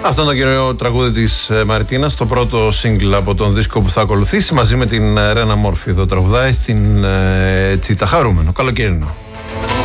Αυτό είναι το καινούριο τραγούδι της Μαριτίνας, το πρώτο single από τον δίσκο που θα ακολουθήσει, μαζί με την Ρένα Μόρφη. Εδώ τραγουδάει στην Τσίτα, χαρούμενο, καλοκαιρινό.